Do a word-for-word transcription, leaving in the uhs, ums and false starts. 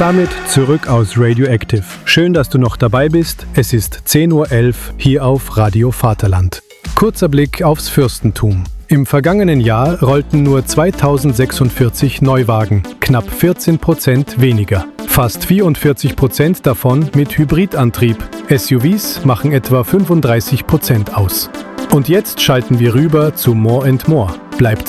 damit zurück aus Radioactive. Schön, dass du noch dabei bist. Es ist zehn Uhr elf hier auf Radio Vaterland. Kurzer Blick aufs Fürstentum. Im vergangenen Jahr rollten nur zweitausendsechsundvierzig Neuwagen, knapp vierzehn Prozent weniger. Fast vierundvierzig Prozent davon mit Hybridantrieb. S U Vs machen etwa fünfunddreißig Prozent aus. Und jetzt schalten wir rüber zu More and More. Bleibt